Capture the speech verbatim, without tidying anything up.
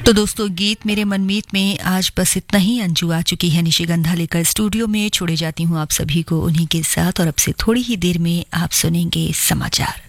तो दोस्तों, गीत मेरे मनमीत में आज बस इतना ही। अंजू आ चुकी है निशिगंधा लेकर स्टूडियो में। छोड़े जाती हूँ आप सभी को उन्हीं के साथ, और अब से थोड़ी ही देर में आप सुनेंगे समाचार।